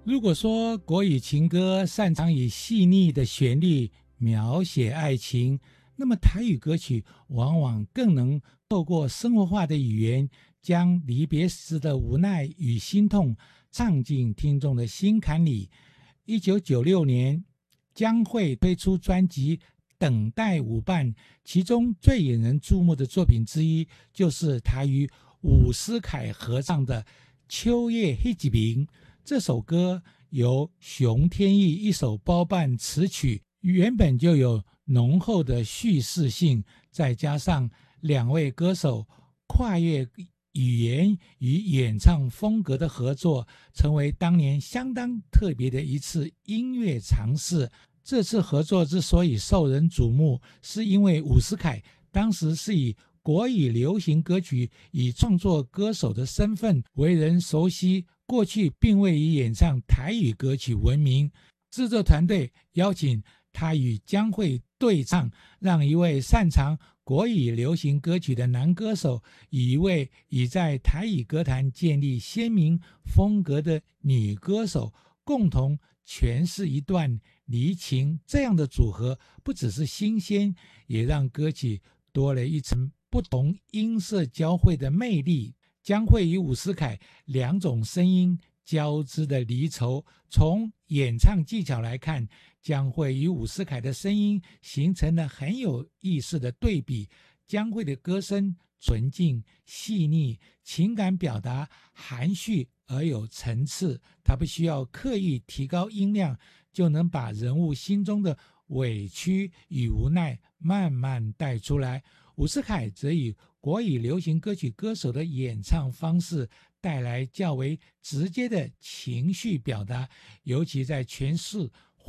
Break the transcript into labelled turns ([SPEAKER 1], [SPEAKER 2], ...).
[SPEAKER 1] 如果说国语情歌擅长以细腻的旋律描写爱情，那么台语歌曲往往更能透过生活化的语言，将离别时的无奈与心痛唱进听众的心坎里。1996年，江蕙推出专辑《等待舞伴》，其中最引人注目的作品之一，就是台语伍思凯合唱的《秋夜黑几名》。这首歌由熊天翼一手包办词曲，原本就有浓厚的叙事性，再加上两位歌手跨越语言与演唱风格的合作，成为当年相当特别的一次音乐尝试。这次合作之所以受人瞩目，是因为伍思凯当时是以国语流行歌曲以创作歌手的身份为人熟悉，过去并未以演唱台语歌曲闻名。制作团队邀请他与江蕙对唱，让一位擅长国语流行歌曲的男歌手与一位已在台语歌坛建立鲜明风格的女歌手共同诠释一段离情。这样的组合不只是新鲜，也让歌曲多了一层不同音色交汇的魅力。江蕙与伍思凯两种声音交织的离愁，从演唱技巧来看，江蕙与伍思凯的声音形成了很有意思的对比。江蕙的歌声纯净细腻，情感表达含蓄而有层次，她不需要刻意提高音量，就能把人物心中的委屈与无奈慢慢带出来。伍思凯则以国语流行歌曲歌手的演唱方式带来较为直接的情绪表达，尤其在诠释